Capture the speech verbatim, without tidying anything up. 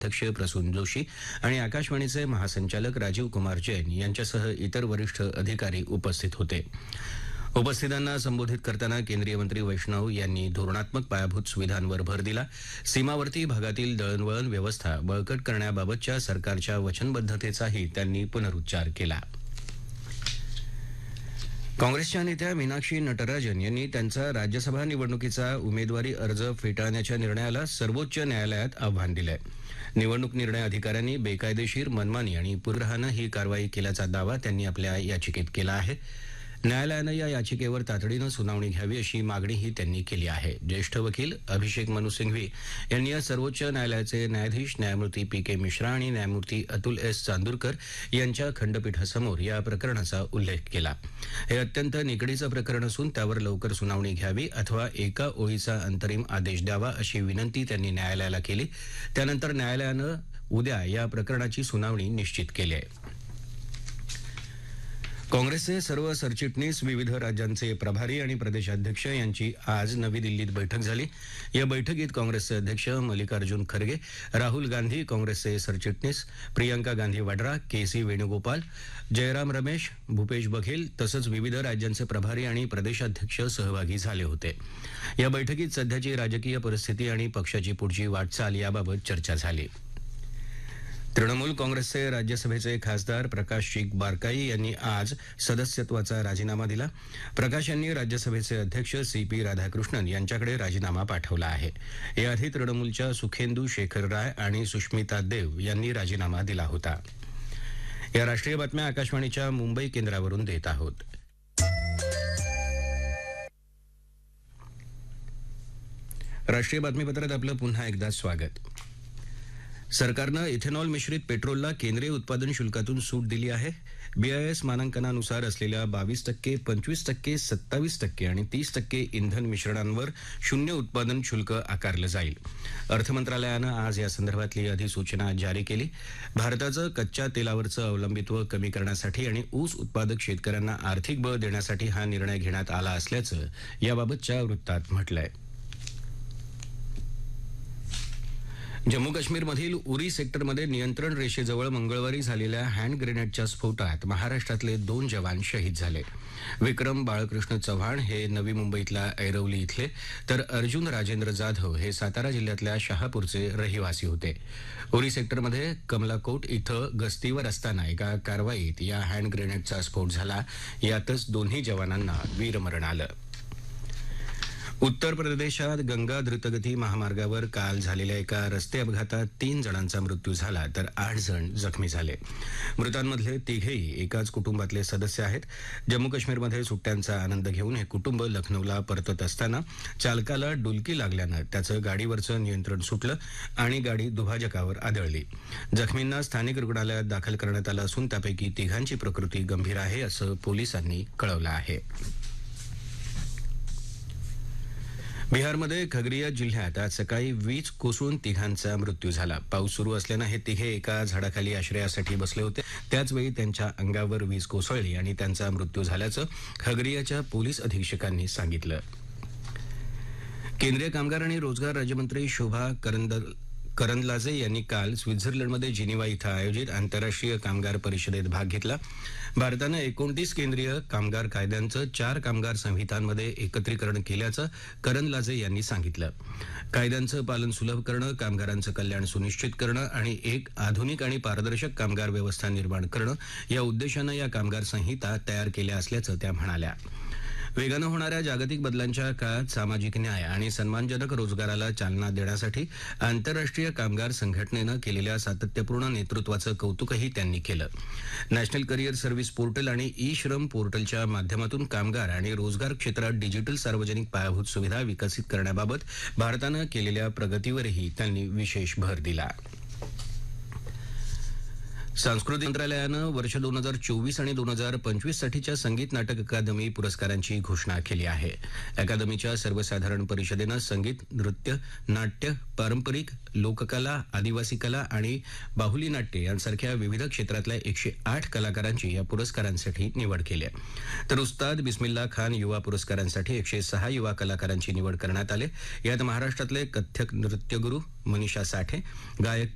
अध्यक्ष प्रसून जोशी आणि आकाशवाणीचे महासंचालक राजीव कुमार जैन यांच्यासह इतर वरिष्ठ अधिकारी उपस्थित होते. उपस्थितांना संबोधित करताना केंद्रीय मंत्री वैष्णव यांनी धोरणात्मक पायाभूत सुविधांवर भर दिला. सीमावर्ती भागातील दळणवळण व्यवस्था बळकट करण्याबाबतच्या सरकारच्या वचनबद्धतेचाही त्यांनी पुनरुच्चार केला. काँग्रेसच्या नेत्या मीनाक्षी नटराजन यांनी त्यांचा राज्यसभा निवडणुकीचा उमेदवारी अर्ज फेटाळण्याच्या निर्णयाला सर्वोच्च न्यायालयात आव्हान दिलंय. निवडणूक निर्णय अधिकाऱ्यांनी बेकायदेशीर, मनमानी आणि पूर्वग्रहानं ही कारवाई केल्याचा दावा त्यांनी आपल्या याचिकेत केला आहे. न्यायालयानं या याचिकेवर तातडीनं सुनावणी घ्यावी अशी मागणीही त्यांनी केली आहे. ज्येष्ठ वकील अभिषेक मनु सिंघवी यांनी या सर्वोच्च न्यायालयाचे न्यायाधीश न्यायमूर्ती पी के मिश्रा आणि न्यायमूर्ती अतुल एस चांदूरकर यांच्या खंडपीठासमोर या प्रकरणाचा उल्लेख केला. हे अत्यंत निकडीचं प्रकरण असून त्यावर लवकर सुनावणी घ्यावी अथवा एका ओळीचा अंतरिम आदेश द्यावा अशी विनंती त्यांनी न्यायालयाला केली. त्यानंतर न्यायालयानं उद्या या प्रकरणाची सुनावणी निश्चित केली आहे. काँग्रेसचे सर्व सरचिटणीस, विविध राज्यांचे प्रभारी आणि प्रदेशाध्यक्ष यांची आज नवी दिल्लीत बैठक झाली. या बैठकीत काँग्रेसचे अध्यक्ष मल्लिकार्जुन खरगे, राहुल गांधी, काँग्रेसचे सरचिटणीस प्रियंका गांधी वाड्रा, के सी वेणुगोपाल, जयराम रमेश, भूपेश बघेल तसंच विविध राज्यांचे प्रभारी आणि प्रदेशाध्यक्ष सहभागी झाले होते. या बैठकीत सध्याची राजकीय परिस्थिती आणि पक्षाची पुढची वाटचाल याबाबत चर्चा झाली. तृणमूल काँग्रेसचे राज्यसभेचे खासदार प्रकाश चिक बारकाई यांनी आज सदस्यत्वाचा राजीनामा दिला. प्रकाश यांनी राज्यसभेचे अध्यक्ष सी पी राधाकृष्णन यांच्याकडे राजीनामा पाठवला आहे. याआधी तृणमूलच्या सुखेंदू शेखर राय आणि सुष्मिता देव यांनी राजीनामा दिला होता. या राष्ट्रीय बातम्या आकाशवाणीच्या मुंबई केंद्रावरून देत आहोत. राष्ट्रीय बातमीपत्रात आपलं पुन्हा एकदा स्वागत. सरकारनं इथेनॉल मिश्रित पेट्रोलला केंद्रीय उत्पादन शुल्कातून सूट दिली आहे. बीआयएस मानांकनानुसार असलेल्या बावीस टक्के, पंचवीस टक्के, सत्तावीस टक्के आणि तीस टक्के इंधन मिश्रणांवर शून्य उत्पादन शुल्क आकारलं जाईल. अर्थमंत्रालयानं आज या संदर्भातली अधिसूचना जारी केली. भारताचं कच्च्या तेलावरचं अवलंबित्व कमी करण्यासाठी आणि ऊस उत्पादक शेतकऱ्यांना आर्थिक बळ देण्यासाठी हा निर्णय घेण्यात आला असल्याचं याबाबतच्या वृत्तात म्हटलंय. जम्मू काश्मीरमधील उरी सेक्टरमध्ये नियंत्रण रेषेजवळ मंगळवारी झालेल्या हँड ग्रेनेडच्या स्फोटात महाराष्ट्रातले दोन जवान शहीद झाले. विक्रम बाळकृष्ण चव्हाण हे नवी मुंबईतल्या ऐरवली इथले तर अर्जुन राजेंद्र जाधव हे सातारा जिल्ह्यातल्या शहापूरचे रहिवासी होते. उरी सेक्टरमध्ये कमलाकोट इथं गस्तीवर असताना एका कारवाईत या हँड ग्रेनेडचा स्फोट झाला. यातच दोन्ही जवानांना वीरमरण आलं. उत्तर प्रदेशात गंगा द्रुतगती महामार्गावर काल झालेल्या एका रस्ते अपघातात तीन जणांचा मृत्यू झाला तर आठ जण जखमी झाले. मृतांमधले तिघेही एकाच कुटुंबातले सदस्य आहेत. जम्मू काश्मीरमध्ये सुट्ट्यांचा आनंद घेऊन हे कुटुंब लखनौला परतत असताना चालकाला डुलकी लागल्यानं त्याचं गाडीवरचं नियंत्रण सुटलं आणि गाडी दुभाजकावर आदळली. जखमींना स्थानिक रुग्णालयात दाखल करण्यात आलं असून त्यापैकी तिघांची प्रकृती गंभीर आहे असं पोलिसांनी कळवलं आहे. बिहारमध्ये खगरिया जिल्ह्यात आज सकाळी वीज कोसळून तिघांचा मृत्यू झाला. पाऊस सुरू असल्यानं हे तिघे एका झाडाखाली आश्रयासाठी बसले होते. त्याचवेळी त्यांच्या अंगावर वीज कोसळली आणि त्यांचा मृत्यू झाल्याचं खगरियाच्या पोलीस अधीक्षकांनी सांगितलं. केंद्रीय कामगार आणि रोजगार राज्यमंत्री शोभा करंदल करंदलाजे यांनी काल स्वित्झर्लंडमध्ये जिनिव्हा इथं आयोजित आंतरराष्ट्रीय कामगार परिषदेत भाग घेतला. भारतानं एकोणतीस केंद्रीय कामगार कायद्यांचं चार कामगार संहितांमध्ये एकत्रीकरण केल्याचं करंदलाजे यांनी सांगितलं. कायद्यांचं पालन सुलभ करणं, कामगारांचं कल्याण सुनिश्चित करणं आणि एक आधुनिक आणि पारदर्शक कामगार व्यवस्था निर्माण करणं या उद्देशानं या कामगार संहिता तयार केल्या असल्याचं त्या म्हणाल्या. वेगानं होणाऱ्या जागतिक बदलांच्या काळात सामाजिक न्याय आणि सन्मानजनक रोजगाराला चालना देण्यासाठी आंतरराष्ट्रीय कामगार संघटनेनं केलेल्या सातत्यपूर्ण नेतृत्वाचं कौतुकही त्यांनी केलं. नॅशनल करिअर सर्व्हिस पोर्टल आणि ई श्रम पोर्टलच्या माध्यमातून कामगार आणि रोजगार क्षेत्रात डिजिटल सार्वजनिक पायाभूत सुविधा विकसित करण्याबाबत भारतानं केलेल्या प्रगतीवरही त्यांनी विशेष भर दिला. सांस्कृतिक मंत्रालयानं वर्ष दोन हजार चोवीस आणि दोन हजार पंचवीस साठीच्या संगीत नाटक अकादमी पुरस्कारांची घोषणा केली आहे. अकादमीच्या सर्वसाधारण परिषदेनं संगीत, नृत्य, नाट्य, पारंपरिक, लोककला, आदिवासी कला आणि बाहुली नाट्य यांसारख्या विविध क्षेत्रातल्या एकशे आठ कलाकारांची या पुरस्कारांसाठी निवड केली आहे. तर उस्ताद बिस्मिल्ला खान युवा पुरस्कारांसाठी एकशे सहा युवा कलाकारांची निवड करण्यात आली. यात महाराष्ट्रातले कथ्थक नृत्यगुरू मनीषा साठे, गायक